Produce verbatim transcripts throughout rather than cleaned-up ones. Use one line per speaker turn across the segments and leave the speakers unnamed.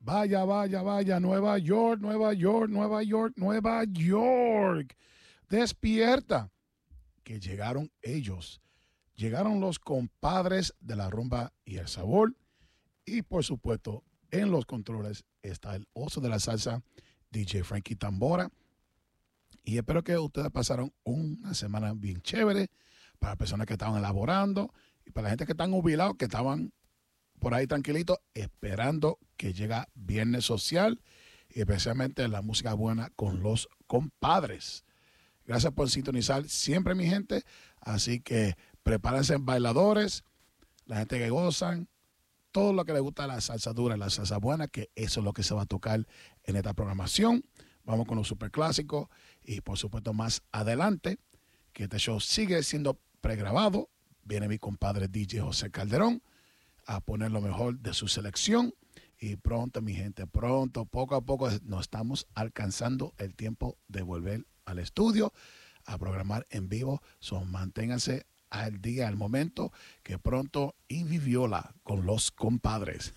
Vaya, vaya, vaya, Nueva York, Nueva York, Nueva York, Nueva York. Despierta, que llegaron ellos. Llegaron los compadres de la rumba y el sabor. Y por supuesto, en los controles está el oso de la salsa, D J Frankie Tambora. Y espero que ustedes pasaron una semana bien chévere para las personas que estaban elaborando y para la gente que están jubilados, que estaban por ahí tranquilitos, esperando que llega Viernes Social y especialmente la música buena con los compadres. Gracias por sintonizar siempre, mi gente. Así que prepárense, bailadores, la gente que gozan, todo lo que les gusta la salsa dura, la salsa buena, que eso es lo que se va a tocar en esta programación. Vamos con los superclásicos y por supuesto más adelante, que este show sigue siendo pregrabado. Viene mi compadre D J José Calderón a poner lo mejor de su selección. Y pronto, mi gente, pronto, poco a poco, nos estamos alcanzando el tiempo de volver al estudio a programar en vivo. So, manténganse al día, al momento, que pronto y Viviola con los compadres.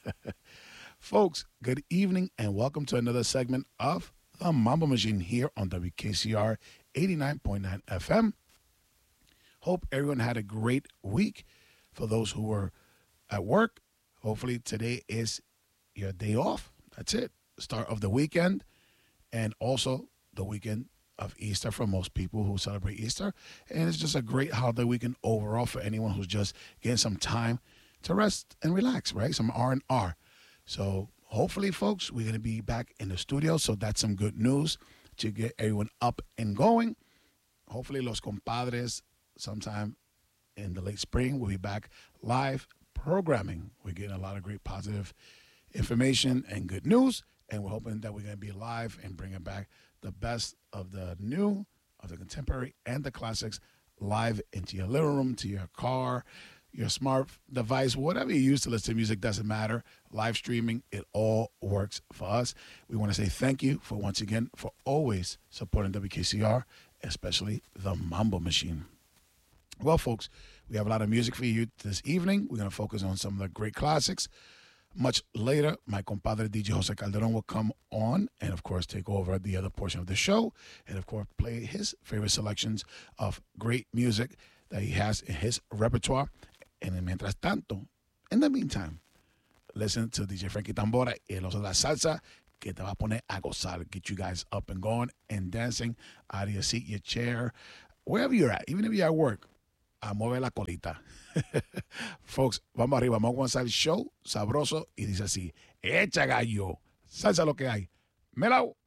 Folks, good evening and welcome to another segment of The Mambo Machine here on W K C R eighty-nine point nine F M. Hope everyone had a great week. For those who were at work, hopefully today is your day off. That's it. Start of the weekend and also the weekend of Easter for most people who celebrate Easter. And it's just a great holiday weekend overall for anyone who's just getting some time to rest and relax, right? Some R and R. So hopefully, folks, we're going to be back in the studio. So that's some good news to get everyone up and going. Hopefully, Los Compadres, sometime in the late spring, we'll be back live programming. We're getting a lot of great positive information and good news. And we're hoping that we're going to be live and bringing back the best of the new, of the contemporary, and the classics live into your living room, to your car, your smart device, whatever you use to listen to music, doesn't matter. Live streaming, it all works for us. We want to say thank you for once again for always supporting W K C R, especially the Mambo Machine. Well, folks, we have a lot of music for you this evening. We're going to focus on some of the great classics. Much later, my compadre D J Jose Calderon will come on and, of course, take over the other portion of the show and, of course, play his favorite selections of great music that he has in his repertoire. And mientras tanto, in the meantime, listen to D J Frankie Tambora y el oso de la salsa, que te va a poner a gozar, get you guys up and going and dancing out of your seat, your chair, wherever you're at, even if you're at work, a mover la colita. Folks, vamos arriba, vamos a comenzar el show sabroso y dice así, echa gallo, salsa lo que hay, melao.